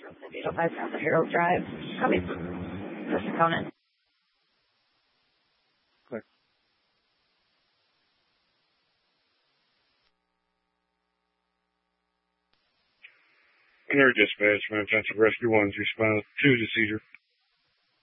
5 Harold Drive. Copy. First component. Clear. Air dispatch, Mount Johnson Rescue 1's responded to the seizure.